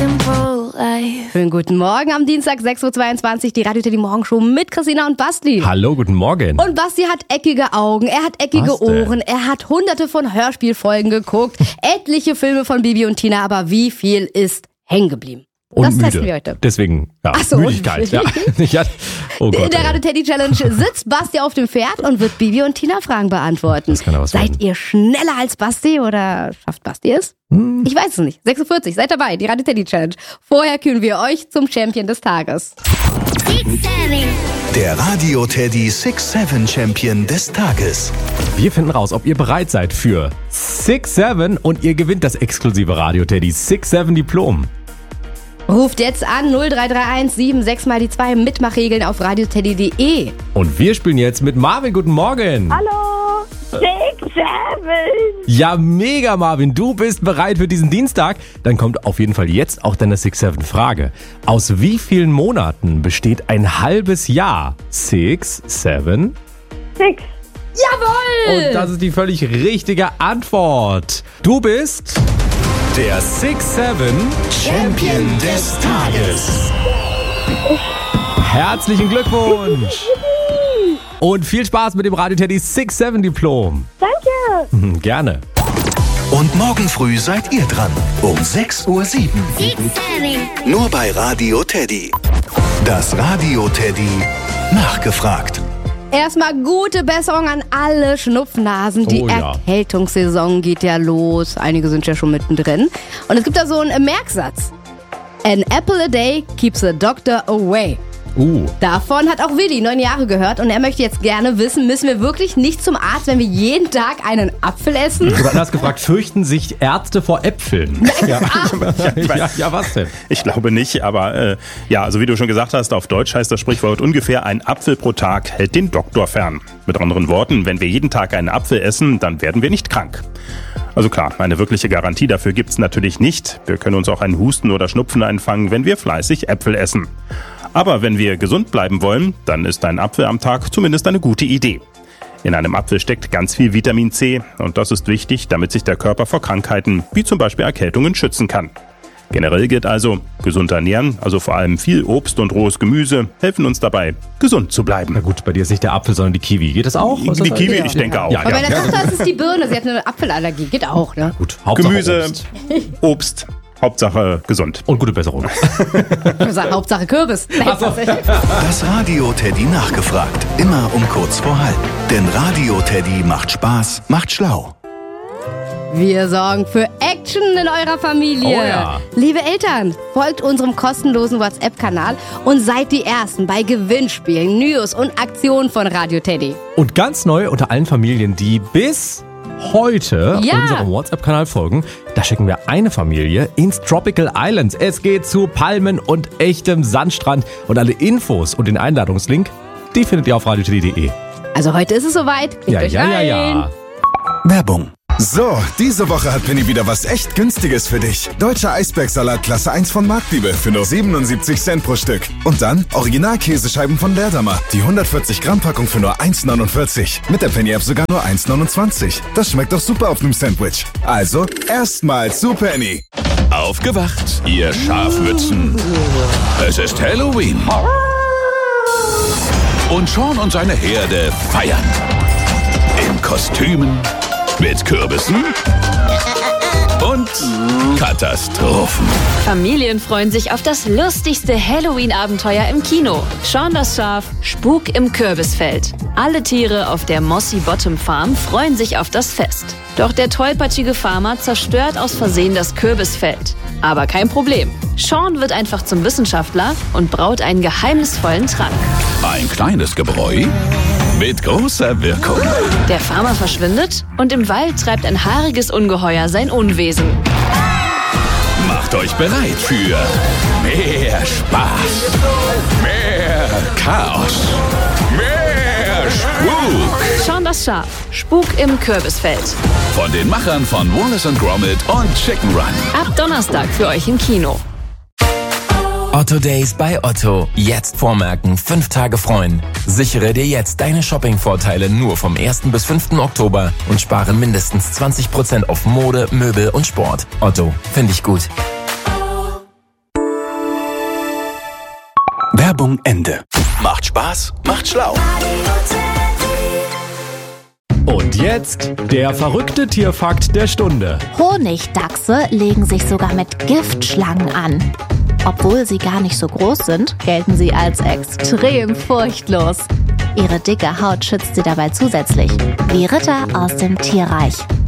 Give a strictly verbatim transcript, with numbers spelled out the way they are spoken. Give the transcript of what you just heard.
simple life. Schönen guten Morgen am Dienstag, sechs Uhr zweiundzwanzig, die Radio Teddy Morgenshow mit Christina und Basti. Hallo, guten Morgen. Und Basti hat eckige Augen, er hat eckige Was denn? Ohren, er hat hunderte von Hörspielfolgen geguckt, etliche Filme von Bibi und Tina, aber wie viel ist hängen geblieben? Und Das müde. testen wir heute. Deswegen, ja, Ach so, Müdigkeit. Ja. Ja. Oh Gott, In der ey. Radio Teddy Challenge sitzt Basti auf dem Pferd und wird Bibi und Tina Fragen beantworten. Das kann ja was Seid werden. ihr schneller als Basti oder schafft Basti es? Hm. Ich weiß es nicht. sechs Uhr vierzig, seid dabei, die Radio Teddy Challenge. Vorher kühlen wir euch zum Champion des Tages. Der Radio Teddy six seven Champion des Tages. Wir finden raus, ob ihr bereit seid für six seven und ihr gewinnt das exklusive Radio Teddy six seven Diplom. Ruft jetzt an null drei drei eins sieben sechs mal die zwei Mitmachregeln auf radioteddy punkt de. Und wir spielen jetzt mit Marvin. Guten Morgen. Hallo, six seven. Ja, mega Marvin, du bist bereit für diesen Dienstag? Dann kommt auf jeden Fall jetzt auch deine six seven Frage. Aus wie vielen Monaten besteht ein halbes Jahr? six, seven? Six. Jawohl! Und das ist die völlig richtige Antwort. Du bist der six seven Champion des Tages. Herzlichen Glückwunsch! Und viel Spaß mit dem Radio Teddy six seven Diplom. Danke. Hm, gerne. Und morgen früh seid ihr dran. Um sechs Uhr sieben. Nur bei Radio Teddy. Das Radio Teddy nachgefragt. Erstmal gute Besserung an alle Schnupfnasen. Die Oh ja. Erkältungssaison geht ja los. Einige sind ja schon mittendrin. Und es gibt da so einen Merksatz. An apple a day keeps the doctor away. Uh, Davon hat auch Willi neun Jahre gehört und er möchte jetzt gerne wissen, müssen wir wirklich nicht zum Arzt, wenn wir jeden Tag einen Apfel essen? du hast gefragt, fürchten sich Ärzte vor Äpfeln? Ja, ja, ja, was denn? Ich glaube nicht, aber äh, ja, also wie du schon gesagt hast, auf Deutsch heißt das Sprichwort ungefähr, ein Apfel pro Tag hält den Doktor fern. Mit anderen Worten, wenn wir jeden Tag einen Apfel essen, dann werden wir nicht krank. Also klar, eine wirkliche Garantie dafür gibt's natürlich nicht. Wir können uns auch einen Husten oder Schnupfen einfangen, wenn wir fleißig Äpfel essen. Aber wenn wir gesund bleiben wollen, dann ist ein Apfel am Tag zumindest eine gute Idee. In einem Apfel steckt ganz viel Vitamin C und das ist wichtig, damit sich der Körper vor Krankheiten wie zum Beispiel Erkältungen schützen kann. Generell gilt also, gesund ernähren, also vor allem viel Obst und rohes Gemüse, helfen uns dabei, gesund zu bleiben. Na gut, bei dir ist nicht der Apfel, sondern die Kiwi. Geht das auch? Die Kiwi, ich denke auch. Ja, Aber bei der ja. Tochter ist es die Birne, sie hat eine Apfelallergie, geht auch, ne? Gut, Hauptsache Gemüse, Obst. Obst, Hauptsache gesund. Und gute Besserung. Ich sag, Hauptsache Kürbis. Nein, tatsächlich. Das Radio Teddy nachgefragt. Immer um kurz vor halb. Denn Radio Teddy macht Spaß, macht schlau. Wir sorgen für Action in eurer Familie. Oh ja. Liebe Eltern, folgt unserem kostenlosen WhatsApp-Kanal und seid die Ersten bei Gewinnspielen, News und Aktionen von Radio Teddy. Und ganz neu unter allen Familien, die bis heute Ja. unserem WhatsApp-Kanal folgen, da schicken wir eine Familie ins Tropical Islands. Es geht zu Palmen und echtem Sandstrand. Und alle Infos und den Einladungslink, die findet ihr auf radio teddy punkt de. Also heute ist es soweit. Klickt Ja, euch ja, ja, rein. ja. Werbung. So, diese Woche hat Penny wieder was echt Günstiges für dich. Deutscher Eisbergsalat Klasse eins von Marktliebe für nur siebenundsiebzig Cent pro Stück. Und dann Original-Käsescheiben von Lehrdamer. Die hundertvierzig Gramm Packung für nur eins neunundvierzig. Mit der Penny-App sogar nur eins neunundzwanzig. Das schmeckt doch super auf einem Sandwich. Also, erstmal zu Penny. Aufgewacht, ihr Schafmützen. Es ist Halloween. Und Sean und seine Herde feiern. In Kostümen, mit Kürbissen und Katastrophen. Familien freuen sich auf das lustigste Halloween-Abenteuer im Kino. Sean das Schaf, Spuk im Kürbisfeld. Alle Tiere auf der Mossy Bottom Farm freuen sich auf das Fest. Doch der tollpatschige Farmer zerstört aus Versehen das Kürbisfeld. Aber kein Problem. Sean wird einfach zum Wissenschaftler und braut einen geheimnisvollen Trank. Ein kleines Gebräu mit großer Wirkung. Der Farmer verschwindet und im Wald treibt ein haariges Ungeheuer sein Unwesen. Macht euch bereit für mehr Spaß, mehr Chaos, mehr Spuk. Sean das Schaf, Spuk im Kürbisfeld. Von den Machern von Wallace and Gromit und Chicken Run. Ab Donnerstag für euch im Kino. Otto Days bei Otto. Jetzt vormerken, fünf Tage freuen. Sichere dir jetzt deine Shopping-Vorteile nur vom ersten bis fünften Oktober und spare mindestens zwanzig Prozent auf Mode, Möbel und Sport. Otto, finde ich gut. Werbung Ende. Macht Spaß, macht schlau. Und jetzt der verrückte Tierfakt der Stunde. Honigdachse legen sich sogar mit Giftschlangen an. Obwohl sie gar nicht so groß sind, gelten sie als extrem furchtlos. Ihre dicke Haut schützt sie dabei zusätzlich, wie Ritter aus dem Tierreich.